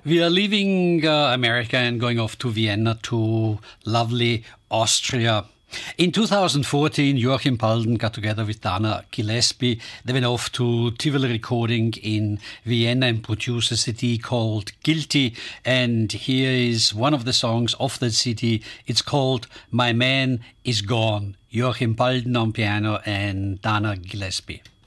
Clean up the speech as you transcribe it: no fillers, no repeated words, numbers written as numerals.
We are leaving America and going off to Vienna, to lovely Austria. In 2014, Joachim Balden got together with Dana Gillespie. They went off to Tivoli Recording in Vienna and produced a CD called Guilty. And here is one of the songs off that CD. It's called My Man Is Gone. Joachim Balden on piano and Dana Gillespie.